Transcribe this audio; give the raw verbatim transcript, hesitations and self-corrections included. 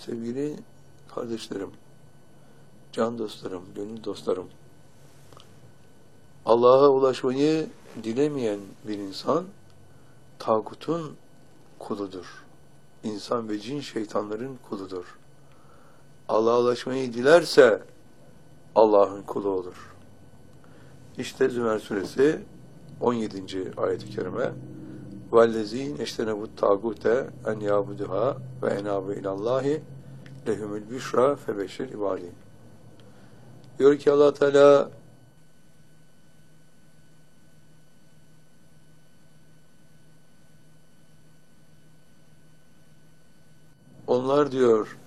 Sevgili kardeşlerim, can dostlarım, gönül dostlarım, Allah'a ulaşmayı dilemeyen bir insan, tağutun kuludur. İnsan ve cin şeytanların kuludur. Allah'a ulaşmayı dilerse, Allah'ın kulu olur. İşte Zümer suresi on yedinci ayet-i kerime وَالَّذ۪ينَ اَشْتَنَبُوا التَّاغُوتَ اَنْ يَعْبُدُهَا وَاَنَابُوا اِلَى اللّٰهِ لَهُمُ الْبُشْرَى فَبَشِّرْ عِبَادِهِ. Diyor ki Allah Teala, onlar diyor